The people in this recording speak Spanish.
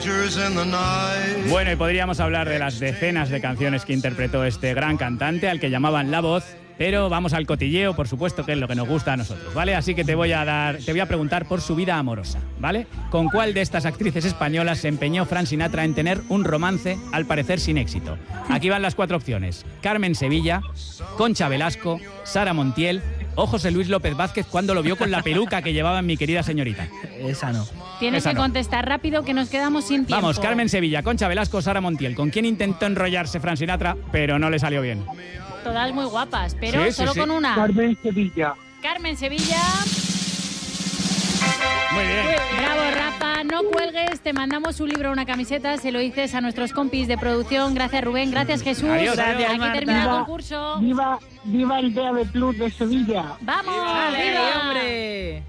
Bueno, y podríamos hablar de las decenas de canciones que interpretó este gran cantante, al que llamaban La Voz, pero vamos al cotilleo, por supuesto, que es lo que nos gusta a nosotros, ¿vale? Así que te voy a preguntar por su vida amorosa, ¿vale? ¿Con cuál de estas actrices españolas se empeñó Frank Sinatra en tener un romance, al parecer sin éxito? Aquí van las 4 opciones: Carmen Sevilla, Concha Velasco, Sara Montiel o José Luis López Vázquez cuando lo vio con la peluca que llevaba mi querida señorita. Esa no. Tienes que contestar rápido, que nos quedamos sin tiempo. Vamos, Carmen Sevilla, Concha Velasco, Sara Montiel. ¿Con quién intentó enrollarse Frank Sinatra, pero no le salió bien? Todas muy guapas, pero Sí, solo sí. con una. Carmen Sevilla. Carmen Sevilla. Muy bien. Bravo, Rafa. No cuelgues, te mandamos un libro o una camiseta. Se lo dices a nuestros compis de producción. Gracias, Rubén. Gracias, Jesús. Adiós, gracias, Aquí Marta. termina el concurso. Viva el DAB Plus de Sevilla. ¡Vamos! ¡Vale, ¡Viva! hombre!